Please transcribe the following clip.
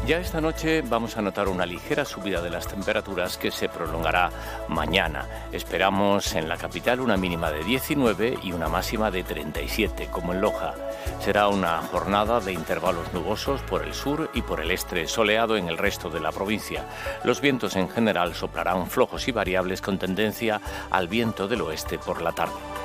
Ya esta noche vamos a notar una ligera subida de las temperaturas que se prolongará mañana. Esperamos en la capital una mínima de 19 y una máxima de 37, como en Loja. Será una jornada de intervalos nubosos por el sur y por el este, soleado en el resto de la provincia. Los vientos en general soplarán flojos y variables con tendencia al viento del oeste por la tarde.